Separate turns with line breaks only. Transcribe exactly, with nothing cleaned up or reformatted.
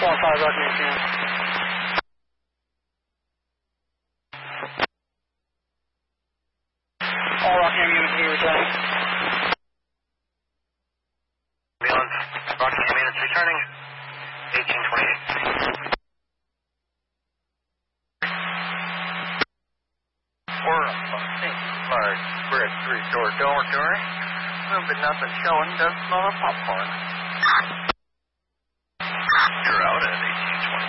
one five, Rocky again. All Rockingham units will be returning.
Beyond Rockingham units returning. eighteen twenty-eight.
We're up on Saint Large Bridge Resort Dormitory. There'll be nothing showing, just a lot of popcorn.
You're out at eighteen.